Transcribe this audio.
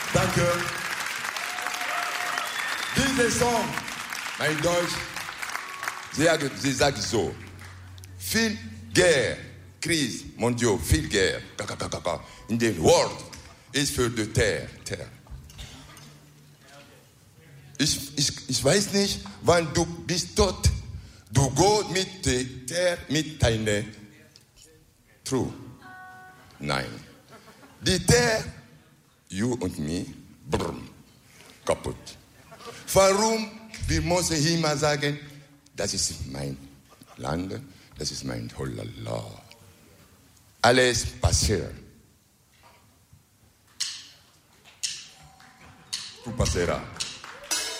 Danke. Dieser Song, mein Deutsch, sie sagt so, viel Guerre, Krise, mon Dieu, viel Guerre, in the world ist für die Terre. Ich weiß nicht, wann du bist tot, du gehst mit der Terre, mit deiner True. Nein. Die Terre, you und me, brumm, kaputt. Warum? Wir müssen immer sagen, das ist mein Land, das ist mein Holala. Alles passiert. Tu passeras.